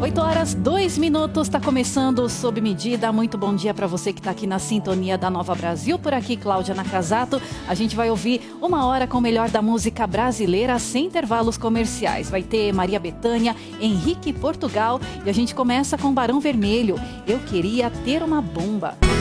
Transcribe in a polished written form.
8h02, está começando o Sob Medida. Muito bom dia para você que está aqui na sintonia da Nova Brasil. Por aqui, Cláudia Nakazato. A gente vai ouvir uma hora com o melhor da música brasileira sem intervalos comerciais. Vai ter Maria Bethânia, Henrique Portugal e a gente começa com Barão Vermelho. Eu queria ter uma bomba.